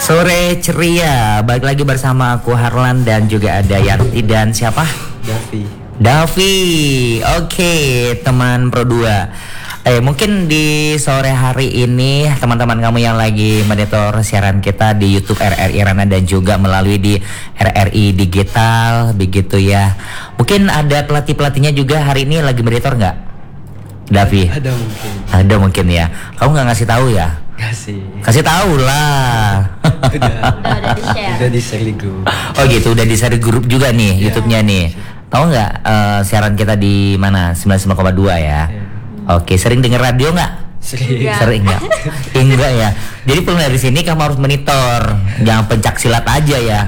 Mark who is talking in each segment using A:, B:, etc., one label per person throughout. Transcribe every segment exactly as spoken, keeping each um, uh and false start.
A: Sore ceria, balik lagi bersama aku Harlan dan juga ada Yanti dan siapa?
B: Davi.
A: Davi, oke teman Pro dua. Eh mungkin di sore hari ini teman-teman kamu yang lagi monitor siaran kita di YouTube R R I Rana dan juga melalui di R R I Digital begitu ya. Mungkin ada pelatih-pelatihnya juga hari ini lagi monitor nggak? Davi?
B: Ada mungkin.
A: Ada mungkin ya. Kamu nggak ngasih tahu ya?
B: Kasih.
A: Kasih tahu lah.
B: Udah.
C: Udah di share.
B: Udah di share di grup.
A: Oh gitu, udah di share di grup juga nih
B: Ya,
A: YouTube-nya nih. Tahu nggak uh, siaran kita di mana? sembilan puluh sembilan koma dua ya.
B: Ya.
A: Oke, sering denger radio nggak?
B: Sering.
C: Enggak.
A: Sering nggak? Enggak ya. Jadi pulangnya dari sini kamu harus monitor, jangan pencak silat aja ya.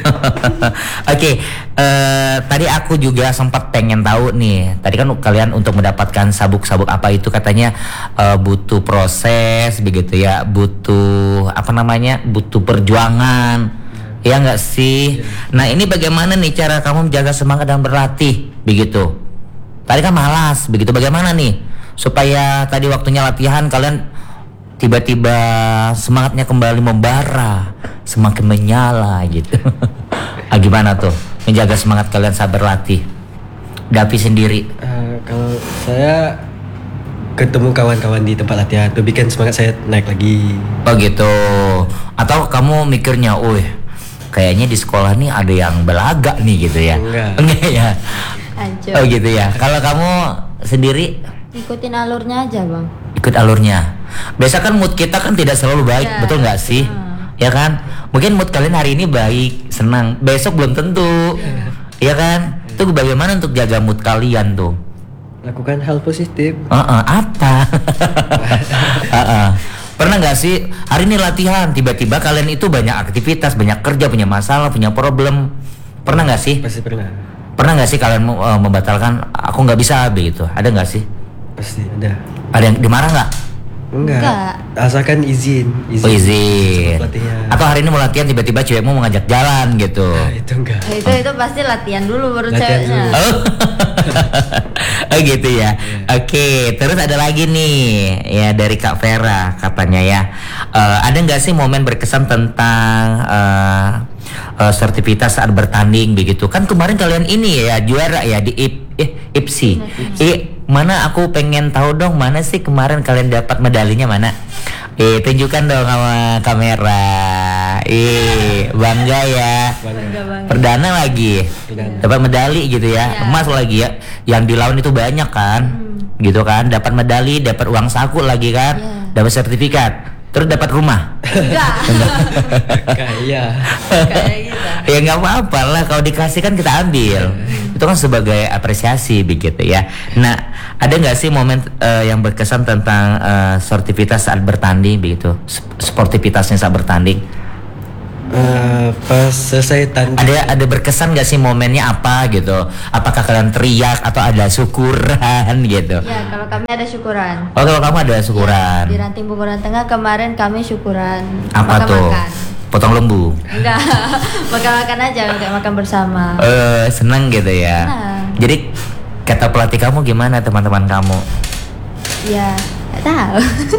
A: Oke, eh, tadi aku juga sempat pengen tahu nih. Tadi kan kalian untuk mendapatkan sabuk-sabuk apa itu katanya eh, butuh proses begitu ya, butuh apa namanya, butuh perjuangan, ya nggak sih? Nah ini bagaimana nih cara kamu menjaga semangat dan berlatih begitu? Tadi kan malas begitu, bagaimana nih supaya tadi waktunya latihan kalian tiba-tiba semangatnya kembali membara, semakin menyala gitu. Ah, gimana tuh menjaga semangat kalian saat berlatih? Davi sendiri.
B: Eh, kalau saya ketemu kawan-kawan di tempat latihan tuh bikin semangat saya naik lagi.
A: Oh gitu. Atau kamu mikirnya, "Wih, kayaknya di sekolah nih ada yang belaga nih gitu ya."
B: Enggak.
A: Enggak ya.
C: Hancur.
A: Oh gitu ya. Kalau kamu sendiri
C: Ikutin alurnya aja, Bang.
A: ikut alurnya. Biasa kan mood kita kan tidak selalu baik,
C: Ya.
A: betul nggak sih?
C: Hmm.
A: Ya kan? Mungkin mood kalian hari ini baik, senang. Besok belum tentu. Ya kan? Itu bagaimana untuk jaga mood kalian tuh?
B: Lakukan hal positif.
A: Uh-uh, apa? Uh-uh. Pernah nggak sih hari ini latihan tiba-tiba kalian itu banyak aktivitas, banyak kerja, punya masalah, punya problem? Pernah nggak sih?
B: Pasti pernah.
A: Pernah nggak sih kalian uh, membatalkan? Aku nggak bisa begitu. Ada nggak sih?
B: Pasti ada.
A: Ada yang dimarah nggak?
B: Enggak.
C: Enggak.
B: Asalkan izin.
A: Oh izin.
B: Sama pelatihnya.
A: Atau hari ini mau latihan tiba-tiba cewekmu mau ngajak jalan gitu.
B: Nah, itu enggak.
C: Nah, itu itu pasti latihan dulu baru
B: Latihan
C: ceweknya.
B: dulu.
A: Oh, oh gitu ya. Oke, terus ada lagi nih ya dari Kak Vera katanya ya. Eh, ada nggak sih momen berkesan tentang eh eh, sertifitas saat bertanding begitu? Kan kemarin kalian ini ya juara ya di I P, eh, I P S I. Eh, mana aku pengen tahu dong mana sih kemarin kalian dapat medalinya mana? Eh tunjukkan dong sama kamera. Eh bangga ya.
C: Bangga banget.
A: Perdana lagi
B: Perdana.
A: dapat medali gitu ya,
C: Ya.
A: emas lagi ya, yang di lawan itu banyak kan, gitu kan, dapat medali, dapat uang saku lagi kan,
C: Ya.
A: dapat sertifikat, terus dapat rumah.
C: Enggak.
B: Kayak
C: Kayak gitu.
A: Ya nggak apa-apa lah, kalau dikasih kan kita ambil, itu kan sebagai apresiasi begitu ya. Nah ada nggak sih momen eh, yang berkesan tentang eh, sportivitas saat bertanding begitu, Sp- sportivitasnya saat bertanding?
B: eh, pas selesai tanding.
A: Ada ada berkesan gak sih momennya apa gitu? Apakah kalian teriak atau ada syukuran gitu?
C: Ya, kalau kami ada syukuran.
A: Oh kalau kamu ada syukuran.
C: Di Ranting Bunguran Tengah kemarin kami syukuran.
A: Apa tuh?
C: Makan-makan.
A: Potong lembu.
C: Enggak. Makan-makan aja, kayak makan bersama.
A: Eh seneng gitu ya.
C: Senang.
A: Jadi kata pelatih kamu gimana teman-teman kamu?
C: Ya, nggak tahu.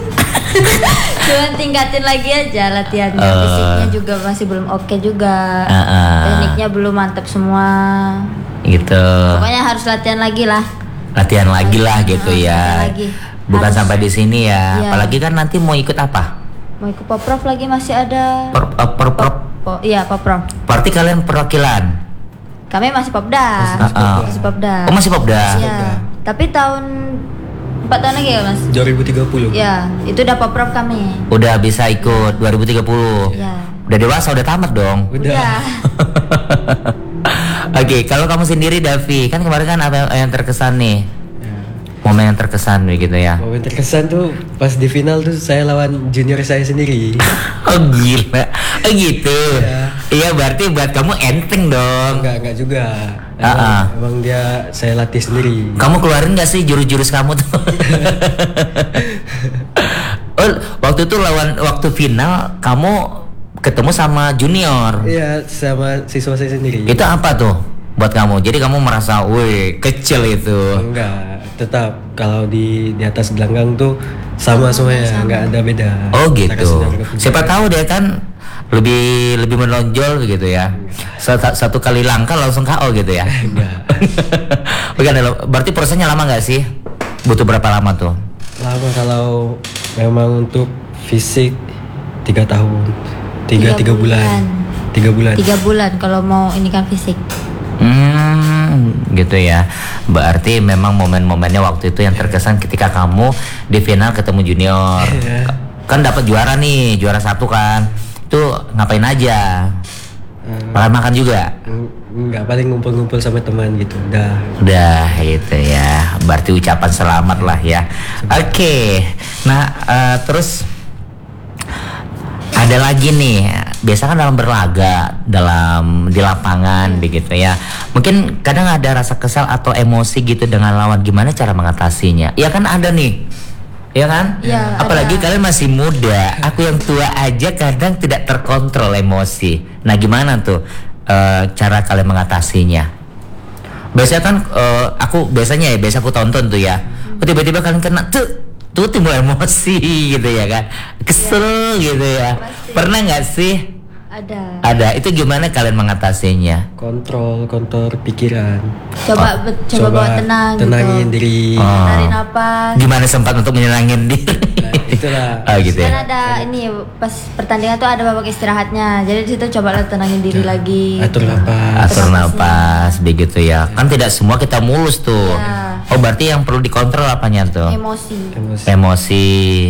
C: Cuman tingkatin lagi aja latihannya.
A: Eh.
C: Fisiknya juga masih belum oke juga.
A: Uh-uh.
C: Tekniknya belum mantap semua.
A: Gitu.
C: Pokoknya harus latihan lagi lah.
A: Latihan lagi lah gitu
C: Ah,
A: ya.
C: latihan lagi.
A: Bukan
C: Harus.
A: sampai di sini ya.
C: Iya.
A: Apalagi kan nanti mau ikut apa?
C: Mau ikut poprov lagi masih ada.
A: Per, eh, per, per-
C: Po, iya poprov.
A: berarti kalian perwakilan.
C: Kami masih popda.
A: Masih popda.
C: Masih popda.
A: Oh masih popda.
C: Iya. Tapi tahun empat tahun lagi ya mas?
B: dua ribu tiga puluh.
C: Ya, itu udah poprov kami.
A: Udah bisa ikut dua ribu tiga puluh.
C: Ya.
A: Udah dewasa, udah tamat dong.
B: Udah.
A: Oke, kalau kamu sendiri Davi, kan kemarin kan apa yang terkesan nih?
B: Ya.
A: Momen yang terkesan begitu ya.
B: Momen terkesan tuh pas di final tuh saya lawan junior saya sendiri.
A: Oh gila. Oh gitu.
B: Iya.
A: Iya, berarti buat kamu enteng dong.
B: Enggak, enggak juga.
A: Ah,
B: Emang,
A: ah.
B: emang dia saya latih sendiri.
A: Kamu keluarin gak sih jurus-jurus kamu tuh? Oh, waktu itu lawan waktu final kamu ketemu sama junior.
B: Iya, sama siswa saya sendiri.
A: Itu apa tuh buat kamu? Jadi kamu merasa, wih, kecil itu.
B: Enggak, tetap kalau di di atas gelanggang tuh sama semuanya, enggak ada beda.
A: Oh
B: Antara
A: gitu.
B: senior ke junior.
A: Siapa tahu deh kan lebih lebih menonjol begitu ya. Satu, satu kali langkah langsung K O gitu ya.
B: Enggak.
A: Bukan, berarti prosesnya lama nggak sih? Butuh berapa lama tuh?
B: Lama kalau memang untuk fisik tiga tahun, tiga tiga bulan, tiga bulan.
C: Tiga bulan kalau mau ini kan fisik.
A: Hmm, gitu ya. Berarti memang momen-momennya waktu itu yang terkesan ketika kamu di final ketemu junior.
B: Iya.
A: Kan dapat juara nih, juara satu kan. Itu ngapain aja?
B: Eh,
A: Makan makan juga.
B: Enggak, paling ngumpul-ngumpul sama teman gitu. Udah.
A: Udah itu ya. Berarti ucapan selamat lah ya. Oke. Nah, eh, terus ada lagi nih. Biasa kan dalam berlaga, dalam di lapangan begitu ya. Mungkin kadang ada rasa kesal atau emosi gitu dengan lawan. Gimana cara mengatasinya? Ya kan ada nih. Ya kan?
C: Iya,
A: Apalagi
C: ada.
A: kalian masih muda. Aku yang tua aja kadang tidak terkontrol emosi. Nah, gimana tuh eh, cara kalian mengatasinya? Biasanya kan eh, aku biasanya ya biasa aku tonton tuh ya. Oh, tiba-tiba kalian kena tuh tuh timbul emosi gitu ya kan. Kesel gitu ya.
C: Pasti.
A: Pernah nggak sih?
C: Ada.
A: Ada. Itu gimana kalian mengatasinya?
B: Kontrol, kontrol pikiran.
C: Coba be- coba, bawa tenang
B: tenangin
C: gitu.
B: diri.
A: Oh.
C: Tarik napas.
A: Gimana sempat untuk menyenangin diri?
B: Nah, itulah.
A: Oh gitu
C: Kan
A: ya.
C: ada ini pas pertandingan tuh ada babak istirahatnya. Jadi di situ coba lah tenangin diri lagi.
B: Atur napas.
A: Atur
C: Napasnya.
A: napas begitu ya. Kan tidak semua kita mulus tuh.
C: Ya.
A: Oh, berarti yang perlu dikontrol apanya tuh?
C: Emosi.
B: Emosi.
A: Emosi.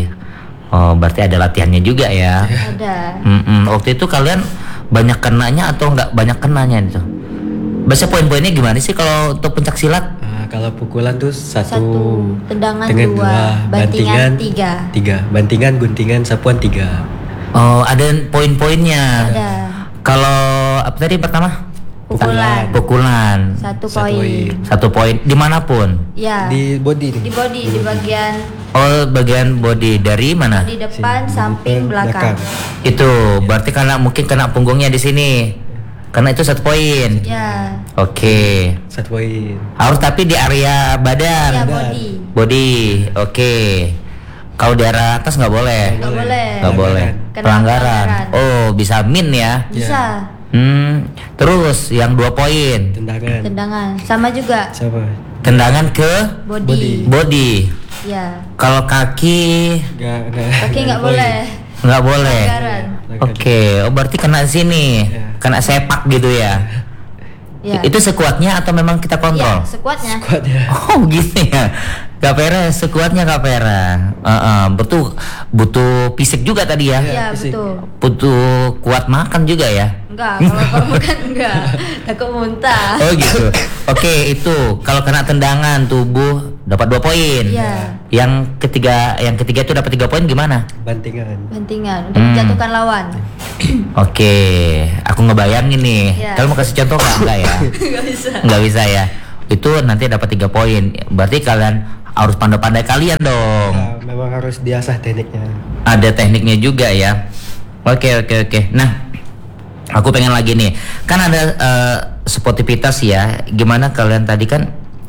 A: Oh, berarti ada latihannya juga ya.
C: Ada.
A: Mm-mm. Waktu itu kalian banyak kenanya atau nggak banyak kenanya itu? Biasa poin-poinnya gimana sih kalau untuk pencak silat?
B: Ah, kalau pukulan tuh satu,
C: Satu, tendangan
B: dengan
C: dua, bantingan tiga.
B: tiga, bantingan, guntingan, sapuan tiga.
A: Oh, ada poin-poinnya.
C: Ada.
A: Kalau apa tadi pertama?
C: Pukulan.
A: Pukulan.
C: Satu
B: Satu
C: poin.
B: poin.
A: Satu poin dimanapun.
C: Ya.
B: Di
C: Di,
B: body nih.
C: body di bagian
A: Oh, bagian body dari mana?
C: di depan,
B: Sini,
C: samping, belakang.
A: Itu berarti karena mungkin kena punggungnya di sini. Karena itu satu poin.
C: Ya.
A: Oke.
B: Satu poin.
A: Harus tapi di area badan.
C: Ya
B: Badan.
C: body.
A: Body. Oke. Kalau di area atas nggak boleh.
C: Nggak boleh.
A: Nggak boleh.
C: Kena
A: Pelanggaran.
C: pelanggaran.
A: Oh, bisa min ya.
C: Bisa.
A: Hmm. Terus yang dua poin.
B: Tendangan.
C: Tendangan. Sama juga
B: Siapa?
A: Tendangan ke
C: body.
B: Body.
A: body.
C: Ya.
A: Kalau kaki
B: Enggak, enggak.
C: Kaki nggak
B: poin.
C: boleh.
A: nggak boleh.
C: Pelanggaran.
A: Oke. Oh, berarti kena sini.
B: Ya.
A: Kena sepak gitu ya.
C: Ya.
A: Itu sekuatnya atau memang kita
C: Ya,
A: kontrol?
C: sekuatnya.
B: Kuat ya.
A: Oh gitu ya. Kak Vera sekuatnya Kak Vera. Uh, uh, betul butuh fisik juga tadi ya.
C: Ya,
B: fisik.
C: betul.
A: Butuh kuat makan juga ya.
C: Enggak, kalau kalau makan enggak. Takut muntah.
A: Oh gitu. Oke, itu kalau kena tendangan tubuh dapat dua poin.
C: Iya.
A: Yang ketiga, yang ketiga itu dapat tiga poin gimana?
B: Bantingan.
C: Bantingan untuk
A: Hmm.
C: menjatuhkan lawan.
A: Oke, aku ngebayangin nih.
C: Iya.
A: Kalian mau kasih contoh nggak? Enggak ya?
C: Enggak bisa.
A: Nggak bisa ya. Itu nanti dapat tiga poin. Berarti kalian harus pandai-pandai kalian dong.
B: Nah, memang harus diasah tekniknya.
A: Ada tekniknya juga ya. Oke oke oke. Nah, aku pengen lagi nih. Kan ada eh, sportivitas ya. Gimana kalian tadi kan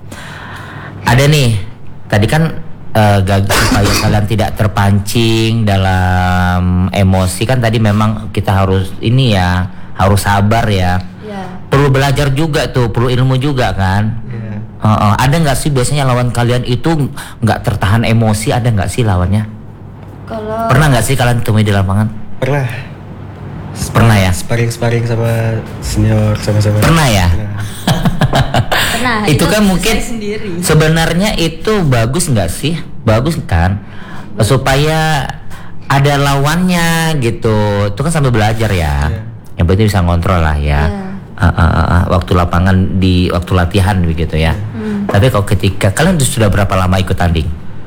A: ada nih. Tadi kan eh, gag- supaya kalian tidak terpancing dalam emosi kan tadi memang kita harus ini ya, harus sabar ya.
C: Ya.
A: Perlu belajar juga tuh, perlu ilmu juga kan.
B: Ya.
A: Heeh, ada nggak sih biasanya lawan kalian itu nggak tertahan emosi, ada nggak sih lawannya?
C: Kalau
A: Pernah nggak sih kalian temui di lapangan?
B: Pernah.
A: Pernah ya?
B: Sparring-sparring sama senior sama-sama.
A: Pernah ya?
B: Pernah.
C: pernah
A: itu kan mungkin
C: saya sendiri.
A: sebenarnya itu bagus nggak sih? Bagus kan? Supaya ada lawannya gitu. Itu kan sambil belajar ya.
B: Iya.
A: Yang penting bisa ngontrol lah ya.
C: Iya.
A: Ah, ah, ah, ah, waktu lapangan di waktu latihan begitu ya.
C: Hmm.
A: Tapi kalau ketika kalian sudah berapa lama ikut tanding?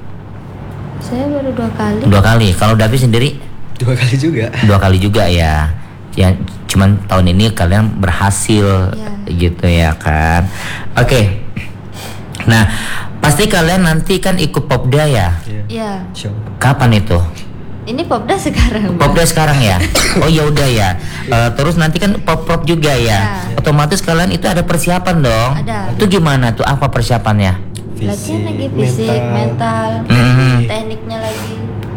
C: Saya baru dua kali.
A: Dua kali. Kalau Davi sendiri
B: Dua kali juga.
A: dua kali juga ya. Yang cuman tahun ini kalian berhasil
C: Ya.
A: gitu ya kan. Oke. Nah, pasti kalian nanti kan ikut Popda ya.
B: Iya.
C: Iya.
B: Show.
A: Kapan itu?
C: Ini Popda sekarang.
A: Popda sekarang ya. Oh ya udah ya. Eh, terus nanti kan pop-prop juga ya.
C: Ya.
A: Otomatis kalian itu ada persiapan dong.
C: Ada.
A: Itu gimana tuh? Apa persiapannya?
C: Latihan lagi fisik, mental,
A: Mhm.
C: tekniknya lagi.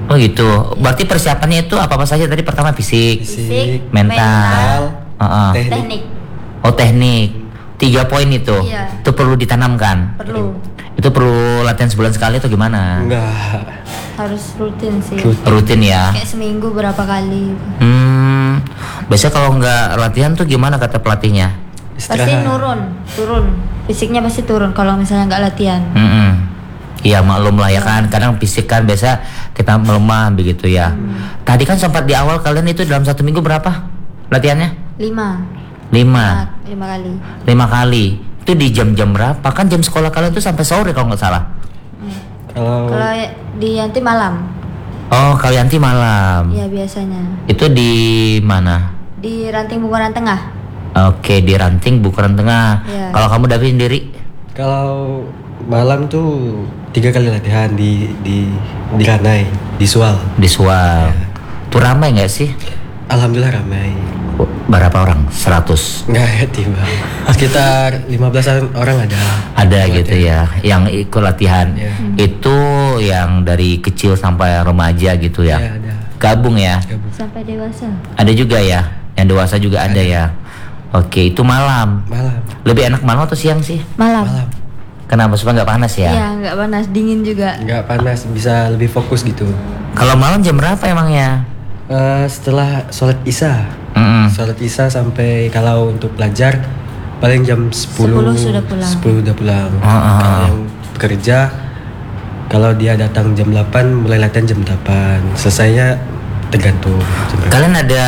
A: Oh gitu. Berarti persiapannya itu apa-apa saja tadi? Pertama fisik,
B: Fisik,
A: mental, uh-uh.
B: teknik.
C: teknik.
A: Oh teknik. Tiga poin itu.
C: Iya.
A: Itu perlu ditanamkan.
C: Perlu.
A: Itu perlu latihan sebulan sekali atau gimana?
B: Enggak.
C: Harus rutin sih.
B: Rutin.
A: Rutin ya.
C: Kayak seminggu berapa kali.
A: Hmm. Biasanya kalau nggak latihan tuh gimana kata pelatihnya?
C: Pasti
B: Istirahat.
C: nurun, turun. Fisiknya pasti turun kalau misalnya nggak latihan.
A: Mm-mm. Iya maklum lah ya kan. Kadang fisik kan biasa kita melemah begitu ya.
C: Hmm.
A: Tadi kan sempat di awal kalian itu dalam satu minggu berapa latihannya?
C: Lima.
A: Lima.
C: Nah, lima kali.
A: Lima kali. Itu di jam-jam berapa? Kan jam sekolah kalian tuh sampai sore kalau nggak salah.
B: Kalau
C: Kalau ya- di Yanti malam.
A: Oh kalian nanti malam.
C: Ya biasanya.
A: Itu di mana?
C: Di Ranting Bungaran Tengah.
A: Oke di Ranting Bukaran Tengah.
C: Iya.
A: Kalau kamu David sendiri?
B: kalau malam tuh tiga kali latihan di di di Ranai, di Sual.
A: Di Sual. Tuh ramai nggak sih?
B: Alhamdulillah ramai.
A: Berapa orang? seratus.
B: Enggak ya tiba. Sekitar lima belasan orang ada.
A: Ada gitu ya, yang ikut latihan.
B: Iya.
A: Itu yang dari kecil sampai remaja gitu ya.
B: Iya, ada.
A: Gabung ya.
B: Gabung.
C: Sampai dewasa.
A: Ada juga ya, yang dewasa juga ada ya. Oke, itu malam.
B: Malam.
A: Lebih enak malam atau siang sih?
C: Malam.
B: Malam.
A: Kenapa supaya nggak panas ya?
C: Iya, nggak panas, dingin juga.
B: Enggak panas, bisa lebih fokus gitu.
A: Kalau malam jam berapa emangnya?
B: Eh, setelah sholat isya,
A: Mm-mm.
B: sholat isya sampai kalau untuk belajar paling jam sepuluh
C: sepuluh sudah pulang.
B: sepuluh udah pulang.
A: Ah, ah,
B: Kalau
A: ah.
B: yang bekerja, kalau dia datang jam delapan mulai latihan jam delapan. Selesainya tergantung jam berapa.
A: Kalian ada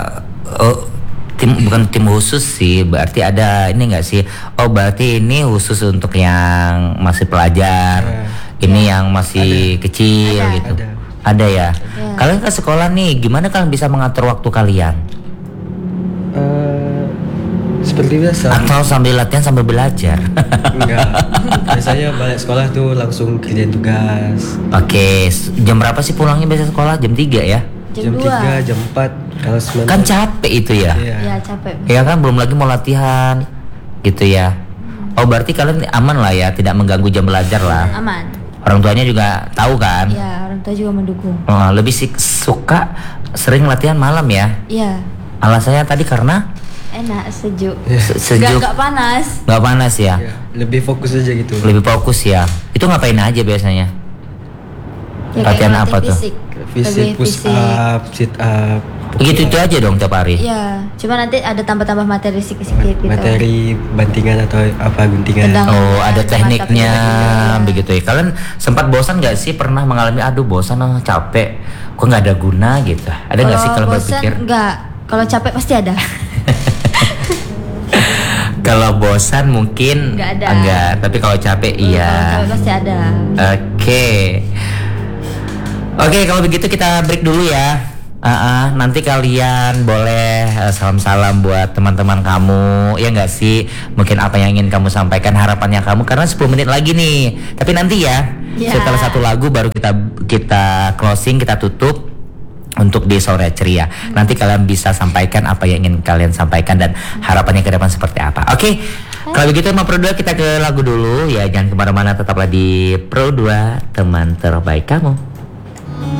A: oh, tim bukan tim khusus sih, berarti ada ini enggak sih? Oh, berarti ini khusus untuk yang masih pelajar. Ini yang masih kecil
C: Ada.
A: gitu.
B: Ada.
A: Ada ya.
C: Ada.
A: Kalian ke sekolah nih, gimana kalian bisa mengatur waktu kalian?
B: Eh, seperti biasa.
A: Atau sambil latihan sambil belajar?
B: Enggak. Biasanya balik sekolah tuh langsung kerjain tugas.
A: Oke, s- jam berapa sih pulangnya biasa sekolah? Jam tiga ya?
C: Jam,
B: Jam
C: dua.
B: tiga, jam empat. Kalau sebentar.
A: Kan capek itu ya?
B: Iya.
C: Ya capek.
A: Ya kan belum lagi mau latihan gitu ya. Oh berarti kalian aman lah ya, tidak mengganggu jam belajar lah.
C: Aman.
A: Orang tuanya juga tahu kan.
C: Ya orang tua juga mendukung.
A: Oh, lebih sih suka sering latihan malam ya.
C: Iya.
A: Alasannya tadi karena
C: Enak, sejuk.
A: se-
C: Nggak,
A: sejuk,
C: nggak panas.
A: nggak panas ya.
B: Iya, lebih fokus aja gitu.
A: Lebih fokus ya. Itu ngapain aja biasanya?
C: Ya,
A: Latihan
C: kayak
A: apa
C: ngelatih
A: tuh?
C: Fisik.
B: Fisik,
C: Lebih
B: push
C: fisik.
B: up, sit up.
A: Begitu itu aja dong tiap hari.
C: Iya, cuma nanti ada tambah-tambah materi sedikit-sedikit gitu.
B: Materi bantingan atau apa guntingan.
C: Tendang.
A: Oh, ada
C: Cuma
A: tekniknya
C: tapi-
A: begitu ya. Kalian sempat bosan nggak sih pernah mengalami aduh bosan ah, capek, kok nggak ada guna gitu? Ada nggak sih kalau
C: bosan,
A: berpikir?
C: Enggak. Kalau capek pasti ada.
A: Kalau bosan mungkin
C: Nggak ada.
A: enggak, tapi kalau capek
C: Kalau
A: iya.
C: capek pasti ada.
A: Oke. Oke, kalau begitu kita break dulu ya. Ah, ah, nanti kalian boleh eh, salam-salam buat teman-teman kamu, ya nggak sih? Mungkin apa yang ingin kamu sampaikan, harapannya kamu, karena sepuluh menit lagi nih. Tapi nanti ya,
C: Ya.
A: setelah satu lagu baru kita kita closing, kita tutup untuk di sore ceria. Nanti kalian bisa sampaikan apa yang ingin kalian sampaikan dan harapannya ke depan seperti apa. Oke, kalau begitu sama Pro dua kita ke lagu dulu ya. Jangan kemana-mana, tetaplah di Pro dua, teman terbaik kamu.